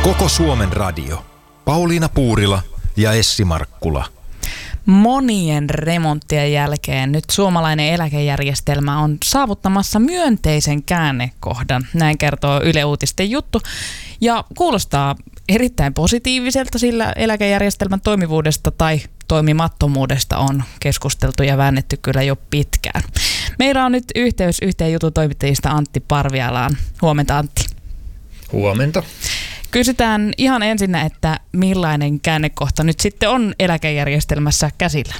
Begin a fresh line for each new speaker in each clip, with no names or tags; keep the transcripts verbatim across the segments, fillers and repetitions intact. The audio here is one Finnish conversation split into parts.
Koko Suomen radio. Pauliina Puurila ja Essi Markkula.
Monien remonttien jälkeen nyt suomalainen eläkejärjestelmä on saavuttamassa myönteisen käännekohdan. Näin kertoo Yle Uutisten juttu. Ja kuulostaa erittäin positiiviselta, sillä eläkejärjestelmän toimivuudesta tai toimimattomuudesta on keskusteltu ja väännetty kyllä jo pitkään. Meillä on nyt yhteys yhteen jutun toimittajista Antti Parvialaan. Huomenta, Antti.
Huomenta.
Kysytään ihan ensinnä, että millainen käännekohta nyt sitten on eläkejärjestelmässä käsillä?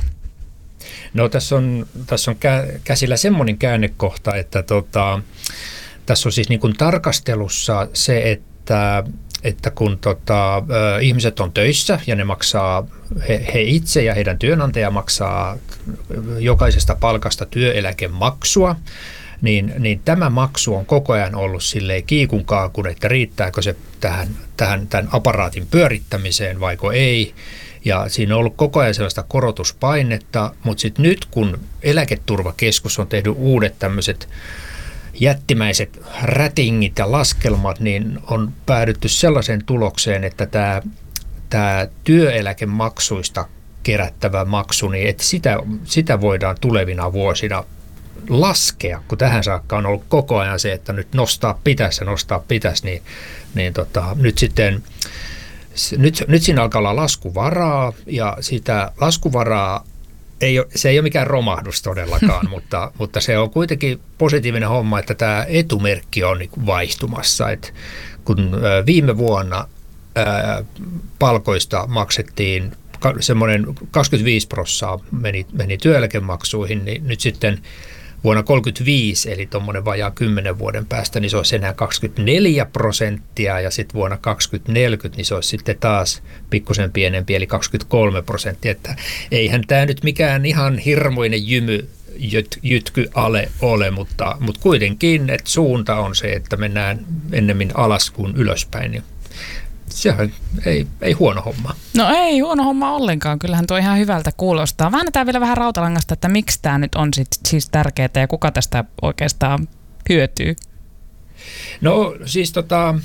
No tässä on, tässä on käsillä semmoinen käännekohta, että tota, tässä on siis niin kuin tarkastelussa se, että, että kun tota, ihmiset on töissä ja ne maksaa, he, he itse ja heidän työnantaja maksaa jokaisesta palkasta työeläkemaksua, Niin, niin tämä maksu on koko ajan ollut silleen kiikun kaakun, että riittääkö se tähän, tähän tämän aparaatin pyörittämiseen vaiko ei. Ja siinä on ollut koko ajan sellaista korotuspainetta, mutta sitten nyt kun Eläketurvakeskus on tehnyt uudet tämmöiset jättimäiset rätingit ja laskelmat, niin on päädytty sellaiseen tulokseen, että tämä, tämä työeläkemaksuista kerättävä maksu, niin että sitä, sitä voidaan tulevina vuosina laskea, kun tähän saakka on ollut koko ajan se, että nyt nostaa pitäisi ja nostaa pitäisi, niin, niin tota, nyt sitten nyt, nyt siinä alkaa olla laskuvaraa ja sitä laskuvaraa ei ole, se ei ole mikään romahdus todellakaan, mutta, mutta se on kuitenkin positiivinen homma, että tämä etumerkki on niin kuin vaihtumassa, että kun viime vuonna ää, palkoista maksettiin semmoinen kaksikymmentäviisi prosenttia meni, meni työeläkemaksuihin, niin nyt sitten vuonna kolmekymmentäviisi, eli tuommoinen vajaa kymmenen vuoden päästä, niin se olisi enää kaksikymmentäneljä prosenttia, ja sitten vuonna kaksituhattaneljäkymmentä, niin se olisi sitten taas pikkusen pienempi, eli kaksikymmentäkolme prosenttia. Että eihän tämä nyt mikään ihan hirmuinen jymy jyt, jytky ale ole, mutta, mutta kuitenkin, että suunta on se, että mennään ennemmin alas kuin ylöspäin, niin sehän ei, ei huono homma.
No ei huono homma ollenkaan. Kyllähän tuo ihan hyvältä kuulostaa. Väännetään vielä vähän rautalangasta, että miksi tämä nyt on sit, siis tärkeää ja kuka tästä oikeastaan hyötyy?
No siis tota,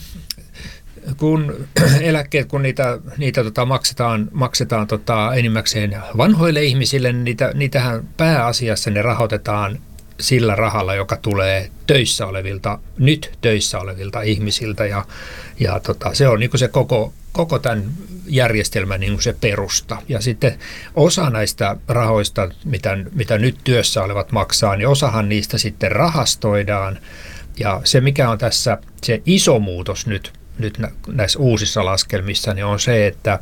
kun eläkkeet, kun niitä, niitä tota maksetaan, maksetaan tota enimmäkseen vanhoille ihmisille, niin niitä, niitähän pääasiassa ne rahoitetaan sillä rahalla, joka tulee töissä olevilta, nyt töissä olevilta ihmisiltä ja, ja tota, se on niin kuin se koko, koko tämän järjestelmän niin kuin se perusta. Ja sitten osa näistä rahoista, mitä, mitä nyt työssä olevat maksaa, niin osahan niistä sitten rahastoidaan. Ja se, mikä on tässä se iso muutos nyt, nyt näissä uusissa laskelmissa, niin on se, että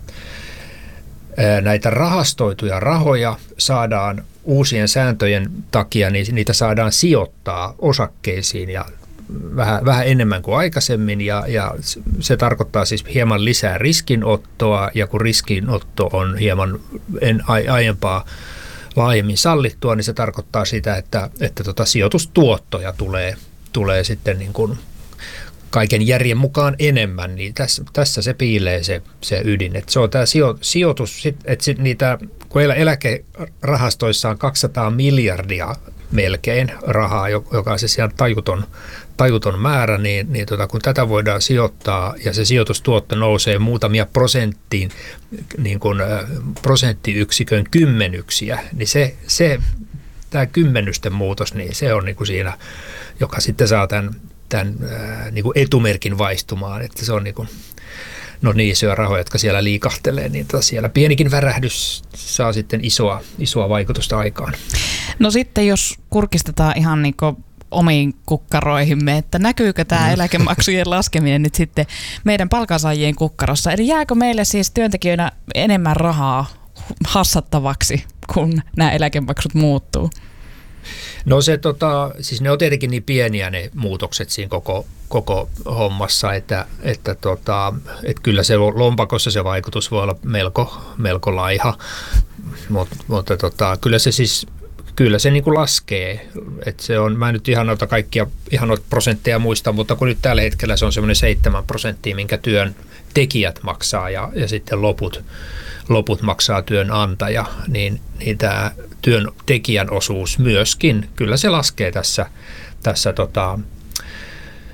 näitä rahastoituja rahoja saadaan uusien sääntöjen takia, niin niitä saadaan sijoittaa osakkeisiin ja vähän, vähän enemmän kuin aikaisemmin. Ja, ja se tarkoittaa siis hieman lisää riskinottoa, ja kun riskinotto on hieman en, aiempaa laajemmin sallittua, niin se tarkoittaa sitä, että, että tota sijoitustuottoja tulee, tulee sitten niin kuin kaiken järjen mukaan enemmän, niin tässä, tässä se piilee se, se ydin. Että se on tämä sijo, sijoitus, että sit niitä, kun eläkerahastoissa on kaksisataa miljardia melkein rahaa, joka on se siellä tajuton, tajuton määrä, niin, niin tota, kun tätä voidaan sijoittaa ja se sijoitustuotto nousee muutamia prosenttiin, niin kuin prosenttiyksikön kymmenyksiä, niin se, se tämä kymmenysten muutos, niin se on niin kuin siinä, joka sitten saa tämän tämän ää, niin kuin etumerkin vaistumaan, että se on niin kuin, no niin isoja rahoja, jotka siellä liikahtelee, niin tota siellä pienikin värähdys saa sitten isoa, isoa vaikutusta aikaan. No
sitten jos kurkistetaan ihan niin kuin omiin kukkaroihimme, että näkyykö tämä eläkemaksujen laskeminen nyt sitten meidän palkansaajien kukkarossa, eli jääkö meille siis työntekijöinä enemmän rahaa hassattavaksi, kun nämä eläkemaksut muuttuu?
No se tota, siis ne on tietenkin niin pieniä ne muutokset siinä koko, koko hommassa, että, että, tota, että kyllä se lompakossa se vaikutus voi olla melko, melko laiha, Mut, mutta tota, kyllä se siis kyllä se niin kuin laskee. Että se on, mä en nyt ihan noita kaikkia ihan noita prosentteja muista, mutta kun nyt tällä hetkellä se on semmoinen seitsemän prosenttia, minkä työn tekijät maksaa ja, ja sitten loput, loput maksaa työnantaja, niin, niin tämä työntekijän osuus myöskin, kyllä se laskee tässä, tässä tota,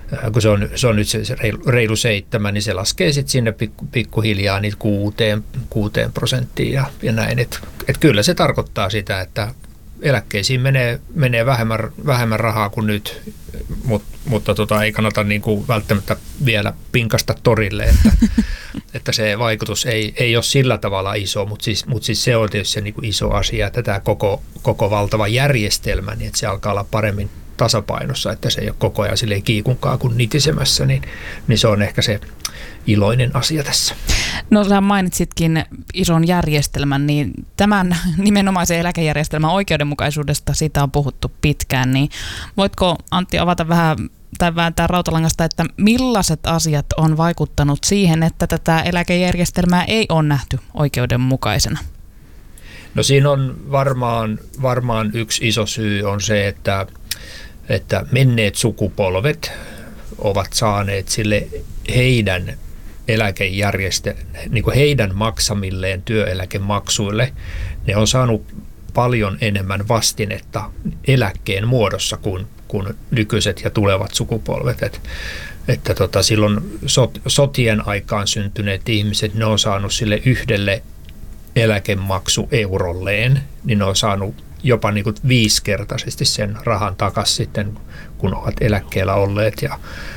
kun se on, se on nyt se reilu, reilu seitsemän, niin se laskee sitten sinne pikku, pikkuhiljaa niitä kuuteen, kuuteen prosenttiin ja, ja näin. Et, et kyllä se tarkoittaa sitä, että eläkkeisiin menee, menee vähemmän, vähemmän rahaa kuin nyt, Mut, mutta tota, ei kannata niinku välttämättä vielä pinkasta torille, että, että se vaikutus ei, ei ole sillä tavalla iso, mutta siis, mut siis se on tietysti se niinku iso asia, että tämä koko, koko valtava järjestelmä, niin että se alkaa olla paremmin tasapainossa, että se ei ole koko ajan silleen kiikunkaa kuin nitisemässä, niin, niin se on ehkä se iloinen asia tässä.
No sä mainitsitkin ison järjestelmän, niin tämän nimenomaisen eläkejärjestelmän oikeudenmukaisuudesta siitä on puhuttu pitkään, niin voitko Antti avata vähän tai vääntää rautalangasta, että millaiset asiat on vaikuttanut siihen, että tätä eläkejärjestelmää ei ole nähty oikeudenmukaisena?
No siinä on varmaan, varmaan yksi iso syy on se, että että menneet sukupolvet ovat saaneet sille heidän eläkejärjestelmä, niin kuin heidän maksamilleen työeläkemaksuille, ne on saanut paljon enemmän vastinetta eläkkeen muodossa kuin, kuin nykyiset ja tulevat sukupolvet. Et, että tota, silloin sot, sotien aikaan syntyneet ihmiset, ne on saanut sille yhdelle eläkemaksu eurolleen, niin ne on saanut jopa niin kuin viisikertaisesti sen rahan takaisin sitten, kun ovat eläkkeellä olleet. Ja,